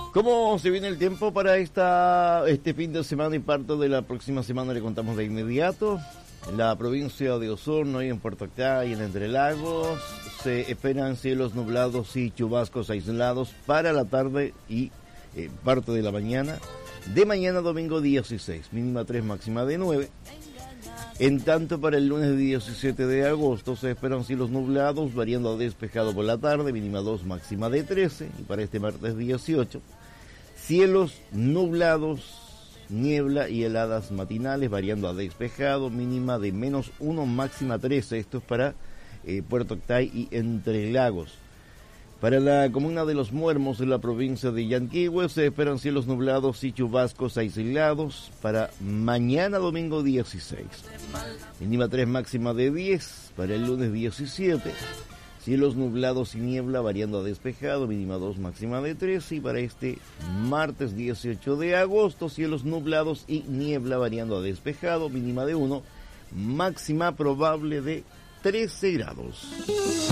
¿Cómo se viene el tiempo para este fin de semana y parte de la próxima semana? Le contamos de inmediato. En la provincia de Osorno y en Puerto Octá y en Entre Lagos se esperan cielos nublados y chubascos aislados para la tarde y parte de la mañana. De mañana domingo 16, mínima 3, máxima de 9. En tanto, para el lunes 17 de agosto se esperan cielos nublados, variando a despejado por la tarde, mínima 2, máxima de 13. Y para este martes 18, cielos nublados, niebla y heladas matinales, variando a despejado, mínima de menos 1, máxima 13. Esto es para Puerto Octay y Entre Lagos. Para la comuna de Los Muermos, de la provincia de Yanquihue, se esperan cielos nublados y chubascos aislados para mañana domingo 16. Mínima 3, máxima de 10. Para el lunes 17, cielos nublados y niebla variando a despejado, mínima 2, máxima de 3. Y para este martes 18 de agosto, cielos nublados y niebla variando a despejado, mínima de 1, máxima probable de 13 grados.